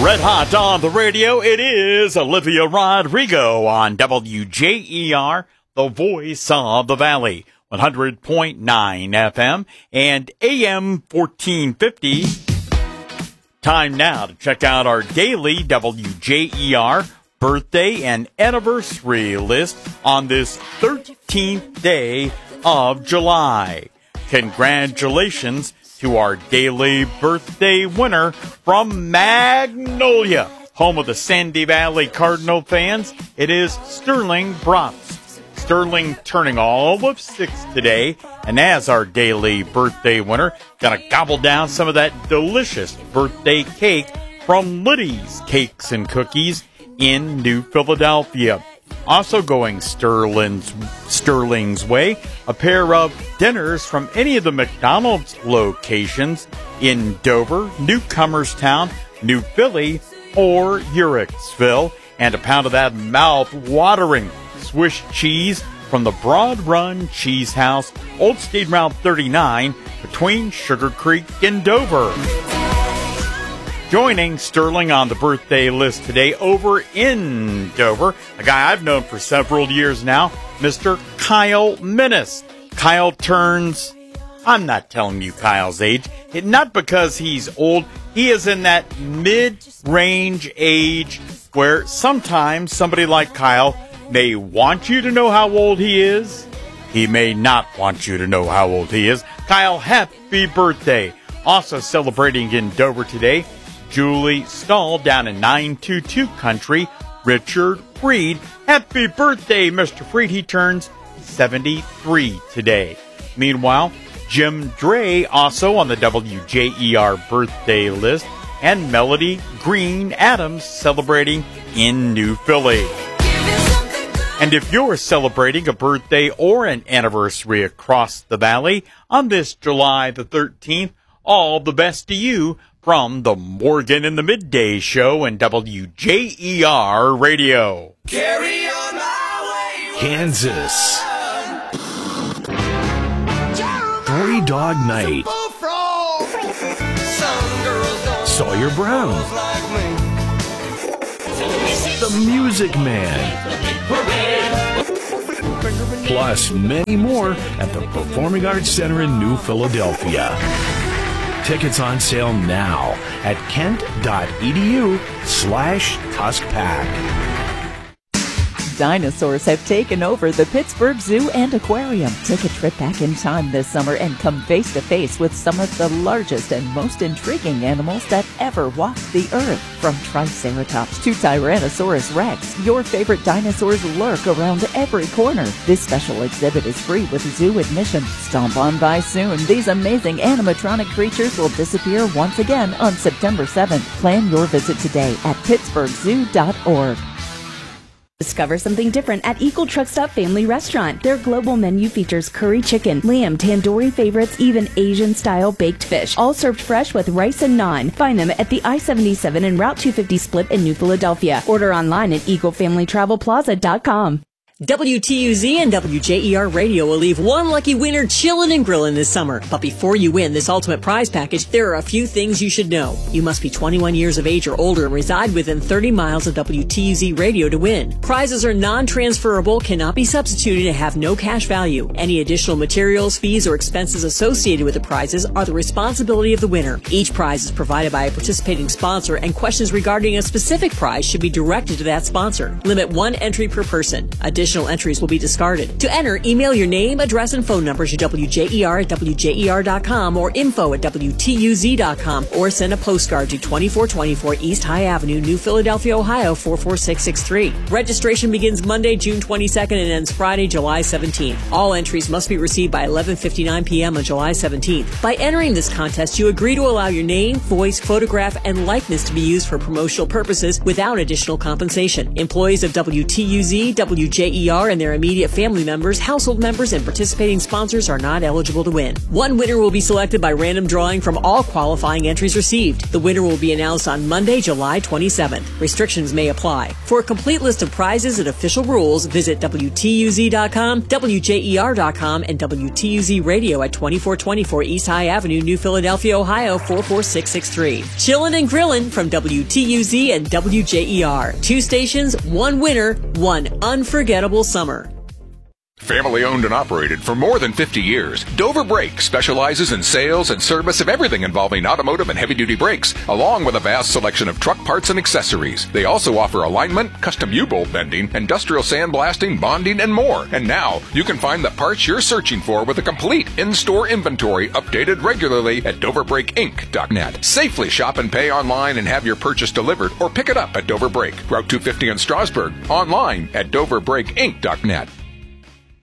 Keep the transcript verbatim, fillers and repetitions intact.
Red hot on the radio, it is Olivia Rodrigo on W J E R, the voice of the valley, one hundred point nine F M and A M fourteen fifty. Time now to check out our daily W J E R birthday and anniversary list on this thirteenth day of July. Congratulations to our daily birthday winner from Magnolia, home of the Sandy Valley Cardinal fans. It is Sterling Bratz. Sterling turning all of six today, and as our daily birthday winner, gonna gobble down some of that delicious birthday cake from Liddy's Cakes and Cookies in New Philadelphia. Also going Sterling's, Sterling's way, a pair of dinners from any of the McDonald's locations in Dover, Newcomerstown, New Philly, or Uhrichsville, and a pound of that mouth-watering Swiss cheese from the Broad Run Cheese House, Old State Route thirty-nine, between Sugar Creek and Dover. Joining Sterling on the birthday list today over in Dover, a guy I've known for several years now, Mister Kyle Minnis. Kyle turns, I'm not telling you Kyle's age, it, not because he's old, he is in that mid-range age where sometimes somebody like Kyle may want you to know how old he is, he may not want you to know how old he is. Kyle, happy birthday. Also celebrating in Dover today, Julie Stahl down in nine two two country, Richard Freed. Happy birthday, Mister Freed. He turns seventy-three today. Meanwhile, Jim Dre also on the W J E R birthday list, and Melody Green Adams celebrating in New Philly. And if you're celebrating a birthday or an anniversary across the valley on this July the thirteenth, all the best to you from the Morgan in the Midday Show and W J E R Radio. Carry on my way, Kansas. Three Dog Night. Sawyer Brown. The Music Man. Plus many more at the Performing Arts Center in New Philadelphia. Tickets on sale now at kent.edu slash tuskpack. Dinosaurs have taken over the Pittsburgh Zoo and Aquarium. Take a trip back in time this summer and come face to face with some of the largest and most intriguing animals that ever walked the earth. From Triceratops to Tyrannosaurus Rex, your favorite dinosaurs lurk around every corner. This special exhibit is free with zoo admission. Stomp on by soon. These amazing animatronic creatures will disappear once again on September seventh. Plan your visit today at pittsburgh zoo dot org. Discover something different at Eagle Truck Stop Family Restaurant. Their global menu features curry chicken, lamb, tandoori favorites, even Asian-style baked fish, all served fresh with rice and naan. Find them at the I seventy-seven and Route two fifty split in New Philadelphia. Order online at eagle family travel plaza dot com. W T U Z and W J E R Radio will leave one lucky winner chillin' and grillin' this summer. But before you win this ultimate prize package, there are a few things you should know. You must be twenty-one years of age or older and reside within thirty miles of W T U Z Radio to win. Prizes are non-transferable, cannot be substituted, and have no cash value. Any additional materials, fees, or expenses associated with the prizes are the responsibility of the winner. Each prize is provided by a participating sponsor, and questions regarding a specific prize should be directed to that sponsor. Limit one entry per person. Additional entries will be discarded. To enter, email your name, address, and phone number to W J E R at W J E R dot com or info at W T U Z dot com, or send a postcard to twenty-four twenty-four East High Avenue, New Philadelphia, Ohio four four six six three. Registration begins Monday, June twenty-second and ends Friday, July seventeenth. All entries must be received by eleven fifty-nine p.m. on July seventeenth. By entering this contest, you agree to allow your name, voice, photograph, and likeness to be used for promotional purposes without additional compensation. Employees of W T U Z, W J E R and their immediate family members, household members, and participating sponsors are not eligible to win. One winner will be selected by random drawing from all qualifying entries received. The winner will be announced on Monday, July twenty-seventh. Restrictions may apply. For a complete list of prizes and official rules, visit W T U Z dot com, W J E R dot com, and W T U Z Radio at twenty-four twenty-four East High Avenue, New Philadelphia, Ohio, four four six six three. Chillin' and Grillin' from W T U Z and W J E R. Two stations, one winner, one unforgettable summer. Family owned and operated for more than fifty years, Dover Brake specializes in sales and service of everything involving automotive and heavy-duty brakes, along with a vast selection of truck parts and accessories. They also offer alignment, custom U-bolt bending, industrial sandblasting, bonding, and more. And now, you can find the parts you're searching for with a complete in-store inventory updated regularly at Dover Brake Inc dot net. Safely shop and pay online and have your purchase delivered or pick it up at Dover Brake, Route two fifty in Strasburg, online at Dover Brake Inc dot net.